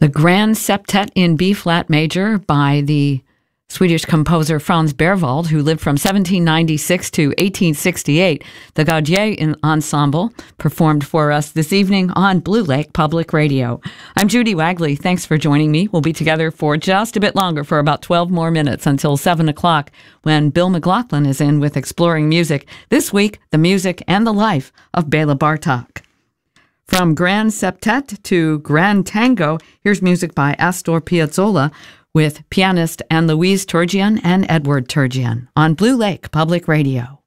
The Grand Septet in B-flat major by the Swedish composer Franz Berwald, who lived from 1796 to 1868. The Gaudier Ensemble performed for us this evening on Blue Lake Public Radio. I'm Judy Wagley. Thanks for joining me. We'll be together for just a bit longer, for about 12 more minutes, until 7 o'clock, when Bill McLaughlin is in with Exploring Music. This week, the music and the life of Bela Bartok. From Grand Septet to Grand Tango, here's music by Astor Piazzolla with pianist Anne-Louise Turgeon and Edward Turgeon on Blue Lake Public Radio.